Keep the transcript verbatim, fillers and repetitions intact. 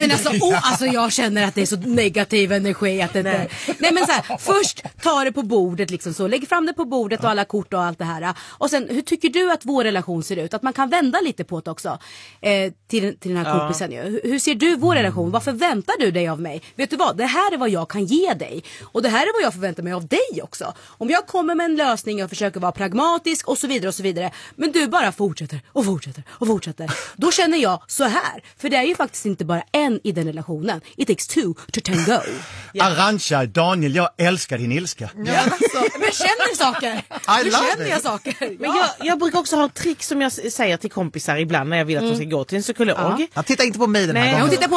men alltså, oh, alltså jag känner att det är så negativ energi att det inte... Nej. Nej men så här, först ta det på bordet liksom så, lägg fram det på bordet och alla kort och allt det här. Och sen, hur tycker du att vår relation ser ut? Att man kan vända lite på det också eh, till, till den här ja. kompisen. Hur, hur ser du vår relation? Vad förväntar du dig av mig? Vet du vad? Det här är vad jag kan ge dig. Och det här är vad jag förväntar mig av dig också. Om jag kommer med en lösning och försöker vara pragmatisk och så vidare och så vidare. Men du bara fortsätter och fortsätter och fortsätter. Då känner jag så här. För det är ju faktiskt inte bara en i den relationen. It takes two to tango. Ja. Arantxa, Daniel, jag älskar din ilska. Ja, alltså, men jag känner saker. Nu känner jag saker. Ja. Men jag, jag brukar också ha ett trick som jag säger till kompisar ibland när jag vill att mm. de ska gå till en psykolog. Ja. Ja, titta inte på mig den här Nej, gången. Hon tittar på